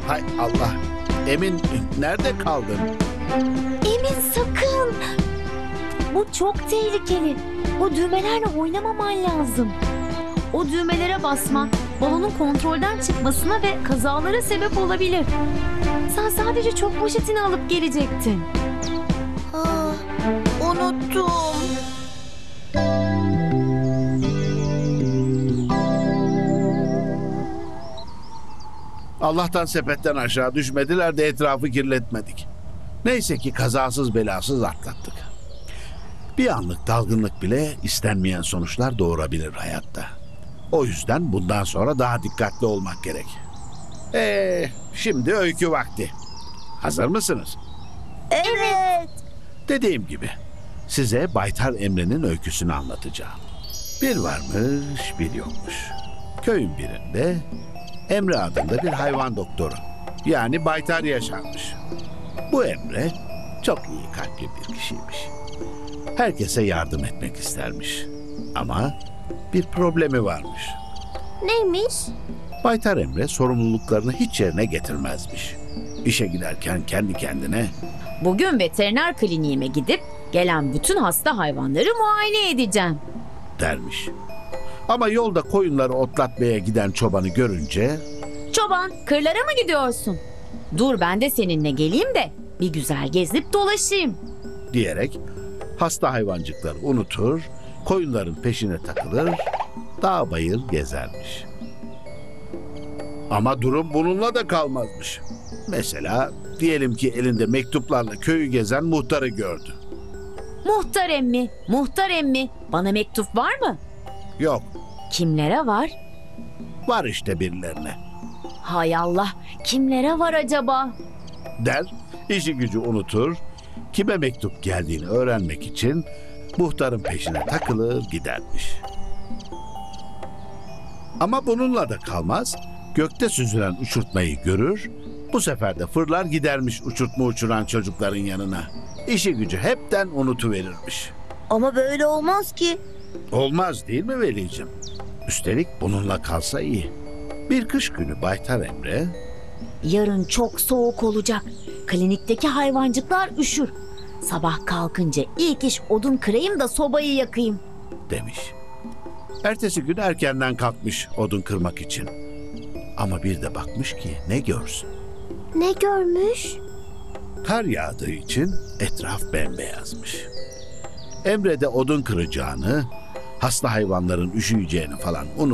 Hay Allah. Emin, nerede kaldın? Emin sakın. Bu çok tehlikeli. O düğmelerle oynamaman lazım. O düğmelere basmak balonun kontrolden çıkmasına ve kazalara sebep olabilir. Sen sadece çok poşetini alıp gelecektin. Unuttum. Allah'tan sepetten aşağı düşmediler de etrafı kirletmedik. Neyse ki kazasız belasız atlattık. Bir anlık dalgınlık bile istenmeyen sonuçlar doğurabilir hayatta. O yüzden bundan sonra daha dikkatli olmak gerek. Şimdi öykü vakti. Hazır mısınız? Evet. Dediğim gibi size Baytar Emre'nin öyküsünü anlatacağım. Bir varmış, bir yokmuş. Köyün birinde Emre adında bir hayvan doktoru, yani Baytar yaşarmış. Bu Emre çok iyi kalpli bir kişiymiş. Herkese yardım etmek istermiş. Ama bir problemi varmış. Neymiş? Baytar Emre sorumluluklarını hiç yerine getirmezmiş. İşe giderken kendi kendine Bugün veteriner kliniğime gidip gelen bütün hasta hayvanları muayene edeceğim. dermiş. Ama yolda koyunları otlatmaya giden çobanı görünce Çoban, kırlara mı gidiyorsun? Dur ben de seninle geleyim de bir güzel gezip dolaşayım. diyerek hasta hayvancıkları unutur, koyunların peşine takılır, dağ bayır gezermiş. Ama durum bununla da kalmazmış. Mesela diyelim ki elinde mektuplarla köyü gezen muhtarı gördü. Muhtar emmi, muhtar emmi, bana mektup var mı? Yok, Kimlere var? var işte birilerine, Hay Allah, kimlere var acaba? der, işi gücü unutur, kime mektup geldiğini öğrenmek için muhtarın peşine takılır gidermiş. Ama bununla da kalmaz, gökte süzülen uçurtmayı görür, bu sefer de fırlar gidermiş uçurtma uçuran çocukların yanına. İşi gücü hepten unutuverirmiş. Ama böyle olmaz ki. Olmaz değil mi Veli'cim? Üstelik bununla kalsa iyi. Bir kış günü Baytar Emre Yarın çok soğuk olacak. Klinikteki hayvancıklar üşür. Sabah kalkınca ilk iş odun kırayım da sobayı yakayım. demiş. Ertesi gün erkenden kalkmış odun kırmak için. Ama bir de bakmış ki ne görsün. Ne görmüş? Kar yağdığı için etraf bembeyazmış. Emre de odun kıracağını, hasta hayvanların üşüyeceğini falan